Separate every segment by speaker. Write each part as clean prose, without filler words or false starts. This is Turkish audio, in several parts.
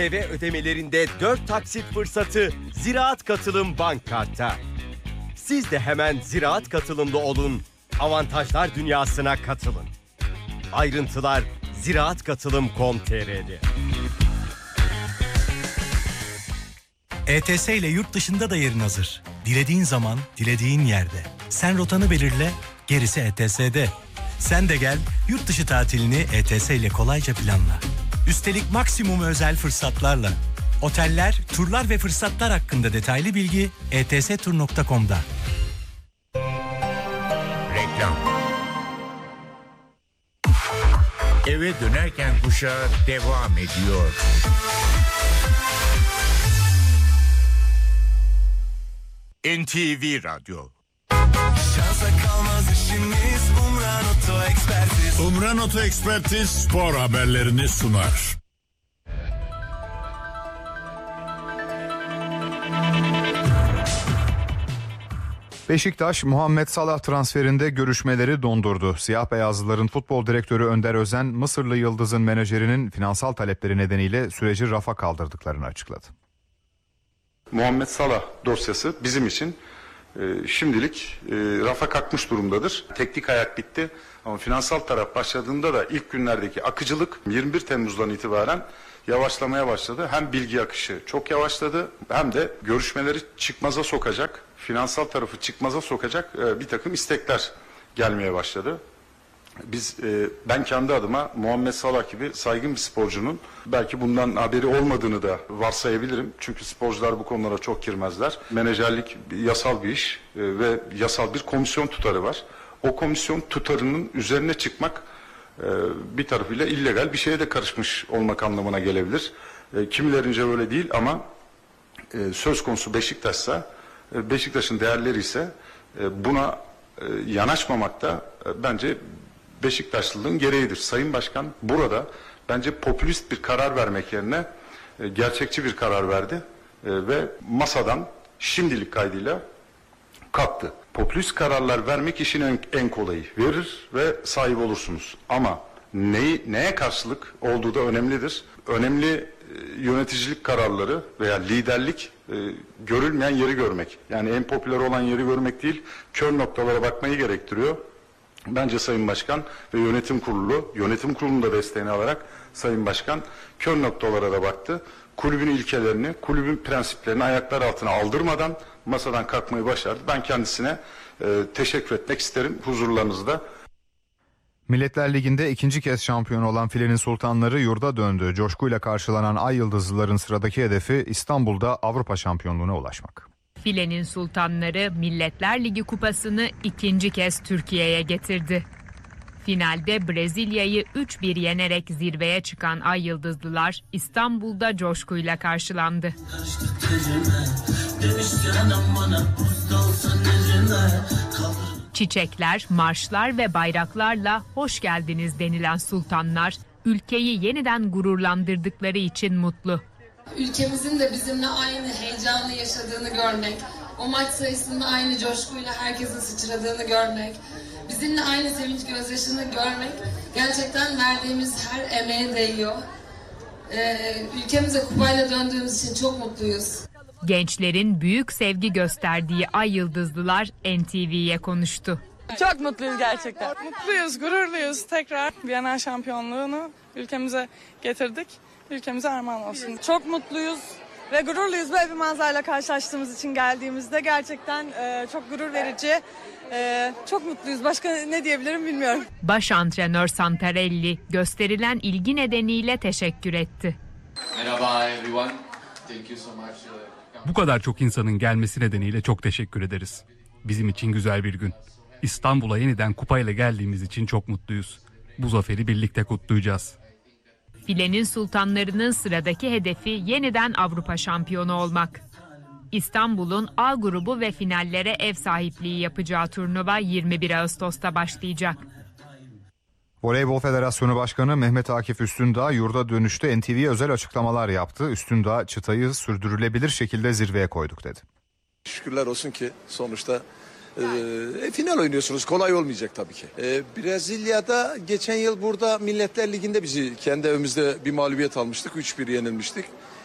Speaker 1: Ve ödemelerinde 4 taksit fırsatı Ziraat Katılım Bank Kart'ta. Siz de hemen Ziraat Katılım'da olun, avantajlar dünyasına katılın. Ayrıntılar ziraatkatılım.com.tr'de.
Speaker 2: ETS ile yurt dışında da yerin hazır. Dilediğin zaman, dilediğin yerde. Sen rotanı belirle, gerisi ETS'de. Sen de gel, yurt dışı tatilini ETS ile kolayca planla. Üstelik maksimum özel fırsatlarla. Oteller, turlar ve fırsatlar hakkında detaylı bilgi etstur.com'da.
Speaker 3: Reklam. Eve dönerken kuşağı devam ediyor. NTV Radyo.
Speaker 4: Şansa kalmaz işimiz Umran Oto Ekspertiz.
Speaker 5: Umran Oto Ekspertiz spor haberlerini sunar.
Speaker 6: Beşiktaş, Muhammed Salah transferinde görüşmeleri dondurdu. Siyah beyazlıların futbol direktörü Önder Özen, Mısırlı yıldızın menajerinin finansal talepleri nedeniyle süreci rafa kaldırdıklarını açıkladı.
Speaker 7: Muhammed Salah dosyası bizim için şimdilik rafa kalkmış durumdadır. Teknik ayak bitti ama finansal taraf başladığında da ilk günlerdeki akıcılık 21 Temmuz'dan itibaren yavaşlamaya başladı. Hem bilgi akışı çok yavaşladı hem de görüşmeleri çıkmaza sokacak, finansal tarafı çıkmaza sokacak bir takım istekler gelmeye başladı. Ben kendi adıma Muhammed Salah gibi saygın bir sporcunun belki bundan haberi olmadığını da varsayabilirim. Çünkü sporcular bu konulara çok girmezler. Menajerlik yasal bir iş ve yasal bir komisyon tutarı var. O komisyon tutarının üzerine çıkmak bir tarafıyla illegal bir şeye de karışmış olmak anlamına gelebilir. Kimilerince öyle değil ama söz konusu Beşiktaş'sa, Beşiktaş'ın değerleri ise buna yanaşmamak da bence Beşiktaşlılığın gereğidir. Sayın Başkan burada bence popülist bir karar vermek yerine gerçekçi bir karar verdi ve masadan şimdilik kaydıyla kalktı. Popülist kararlar vermek işin en kolayı. Verir ve sahip olursunuz. Ama neye karşılık olduğu da önemlidir. Önemli yöneticilik kararları veya liderlik görülmeyen yeri görmek. Yani en popüler olan yeri görmek değil, kör noktalara bakmayı gerektiriyor. Bence Sayın Başkan ve yönetim kurulunu da desteğini alarak Sayın Başkan kör noktalara da baktı. Kulübün ilkelerini, kulübün prensiplerini ayaklar altına aldırmadan masadan kalkmayı başardı. Ben kendisine teşekkür etmek isterim huzurlarınızda.
Speaker 6: Milletler Ligi'nde ikinci kez şampiyon olan Filenin Sultanları yurda döndü. Coşkuyla karşılanan Ay Yıldızlıların sıradaki hedefi İstanbul'da Avrupa şampiyonluğuna ulaşmak.
Speaker 8: Filenin Sultanları Milletler Ligi kupasını ikinci kez Türkiye'ye getirdi. Finalde Brezilya'yı 3-1 yenerek zirveye çıkan Ay Yıldızlılar İstanbul'da coşkuyla karşılandı. Çiçekler, marşlar ve bayraklarla hoş geldiniz denilen sultanlar, ülkeyi yeniden gururlandırdıkları için mutlu.
Speaker 9: Ülkemizin de bizimle aynı heyecanı yaşadığını görmek, o maç sayısında aynı coşkuyla herkesin sıçradığını görmek, bizimle aynı sevinç gözyaşını görmek gerçekten verdiğimiz her emeğe değiyor. Ülkemize kupayla döndüğümüz için çok mutluyuz.
Speaker 8: Gençlerin büyük sevgi gösterdiği Ay Yıldızlılar NTV'ye konuştu.
Speaker 10: Çok mutluyuz gerçekten. Mutluyuz, gururluyuz. Tekrar Viyana şampiyonluğunu ülkemize getirdik. Ülkemize armağan olsun. Çok mutluyuz ve gururluyuz böyle bir manzarayla karşılaştığımız için geldiğimizde. Gerçekten çok gurur verici. Çok mutluyuz. Başka ne diyebilirim bilmiyorum.
Speaker 8: Baş antrenör Santarelli gösterilen ilgi nedeniyle teşekkür etti.
Speaker 11: Merhaba everyone. Thank you so much.
Speaker 12: Bu kadar çok insanın gelmesi nedeniyle çok teşekkür ederiz. Bizim için güzel bir gün. İstanbul'a yeniden kupayla geldiğimiz için çok mutluyuz. Bu zaferi birlikte kutlayacağız.
Speaker 8: Filenin Sultanlarının sıradaki hedefi yeniden Avrupa şampiyonu olmak. İstanbul'un A grubu ve finallere ev sahipliği yapacağı turnuva 21 Ağustos'ta başlayacak.
Speaker 6: Voleybol Federasyonu Başkanı Mehmet Akif Üstündağ yurda dönüşte NTV'ye özel açıklamalar yaptı. Üstündağ çıtayı sürdürülebilir şekilde zirveye koyduk dedi.
Speaker 13: Şükürler olsun ki sonuçta final oynuyorsunuz. Kolay olmayacak tabii ki. Brezilya'da geçen yıl burada Milletler Ligi'nde bizi kendi evimizde bir mağlubiyet almıştık. 3-1 yenilmiştik.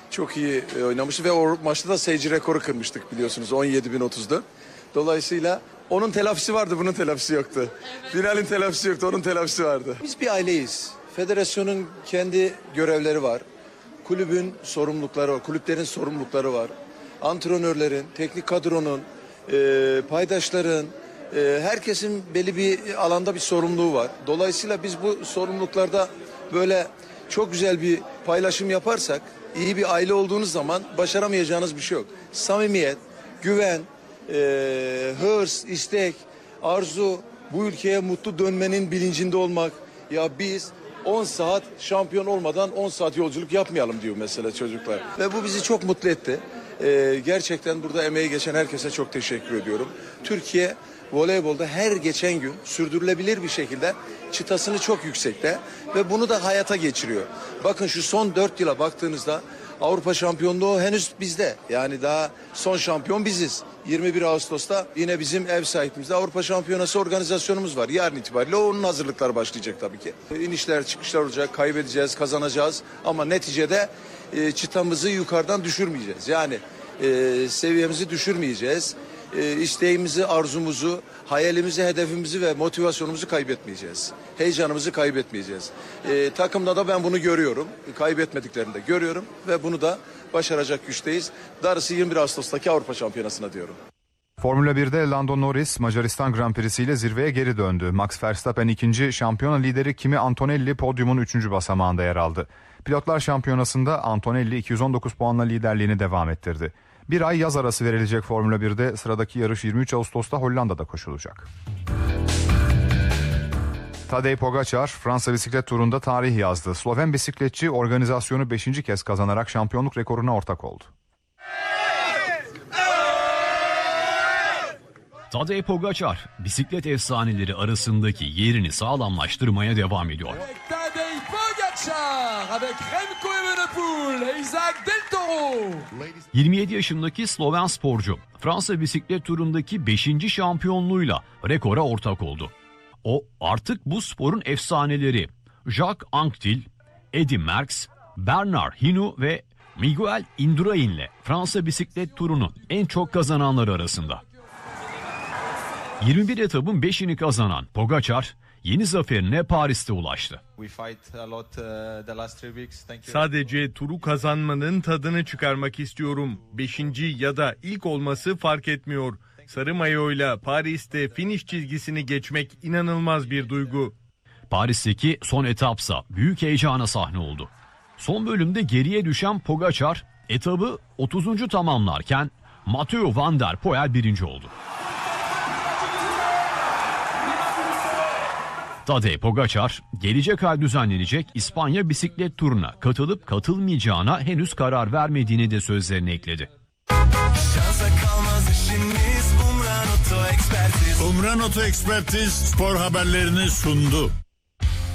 Speaker 13: çok iyi oynamıştı ve o maçta da seyirci rekoru kırmıştık biliyorsunuz 17.034. Dolayısıyla onun telafisi vardı, bunun telafisi yoktu. Evet. Finalin telafisi yoktu, onun telafisi vardı. Biz bir aileyiz. Federasyonun kendi görevleri var. Kulübün sorumlulukları var, kulüplerin sorumlulukları var. Antrenörlerin, teknik kadronun, paydaşların, herkesin belli bir alanda bir sorumluluğu var. Dolayısıyla biz bu sorumluluklarda böyle çok güzel bir paylaşım yaparsak, iyi bir aile olduğunuz zaman başaramayacağınız bir şey yok. Samimiyet, güven, hırs, istek, arzu, bu ülkeye mutlu dönmenin bilincinde olmak. Ya biz 10 saat şampiyon olmadan 10 saat yolculuk yapmayalım diyor mesela çocuklar. Ve bu bizi çok mutlu etti. Gerçekten burada emeği geçen herkese çok teşekkür ediyorum. Türkiye voleybolda her geçen gün sürdürülebilir bir şekilde çıtasını çok yüksekte ve bunu da hayata geçiriyor. Bakın şu son 4 yıla baktığınızda Avrupa şampiyonluğu henüz bizde. Yani daha son şampiyon biziz. 21 Ağustos'ta yine bizim ev sahibimizde Avrupa Şampiyonası organizasyonumuz var. Yarın itibariyle onun hazırlıkları başlayacak tabii ki. İnişler çıkışlar olacak, kaybedeceğiz, kazanacağız ama neticede çıtamızı yukarıdan düşürmeyeceğiz. Yani seviyemizi düşürmeyeceğiz. İsteğimizi, arzumuzu, hayalimizi, hedefimizi ve motivasyonumuzu kaybetmeyeceğiz. Heyecanımızı kaybetmeyeceğiz. Takımda da ben bunu görüyorum. Kaybetmediklerini de görüyorum ve bunu da başaracak güçteyiz. Darısı 21 Ağustos'taki Avrupa Şampiyonası'na diyorum.
Speaker 6: Formula 1'de Lando Norris Macaristan Grand Prix'si ile zirveye geri döndü. Max Verstappen ikinci, şampiyona lideri Kimi Antonelli podyumun 3. basamağında yer aldı. Pilotlar Şampiyonası'nda Antonelli 219 puanla liderliğini devam ettirdi. Bir ay yaz arası verilecek Formula 1'de sıradaki yarış 23 Ağustos'ta Hollanda'da koşulacak. Tadej Pogačar Fransa bisiklet turunda tarih yazdı. Sloven bisikletçi organizasyonu 5. kez kazanarak şampiyonluk rekoruna ortak oldu.
Speaker 14: Tadej Pogačar bisiklet efsaneleri arasındaki yerini sağlamlaştırmaya devam ediyor.
Speaker 15: Tadej Pogačar avec Remco Evenepoel et Isaac Del Toro.
Speaker 14: 27 yaşındaki Sloven sporcu Fransa bisiklet turundaki 5. şampiyonluğuyla rekora ortak oldu. O artık bu sporun efsaneleri Jacques Anquetil, Eddy Merckx, Bernard Hinault ve Miguel Indurain'le Fransa bisiklet turunun en çok kazananları arasında. 21 etabın 5'ini kazanan Pogačar yeni zaferine Paris'te ulaştı.
Speaker 16: Sadece turu kazanmanın tadını çıkarmak istiyorum. 5. ya da ilk olması fark etmiyor. Sarı mayoyla Paris'te finish çizgisini geçmek inanılmaz bir duygu.
Speaker 14: Paris'teki son etapsa büyük heyecana sahne oldu. Son bölümde geriye düşen Pogačar etabı 30. tamamlarken Mathieu van der Poel 1. oldu. Tadej Pogačar gelecek ay düzenlenecek İspanya bisiklet turuna katılıp katılmayacağına henüz karar vermediğini de sözlerine ekledi.
Speaker 5: Umran Oto Ekspertiz spor haberlerini sundu.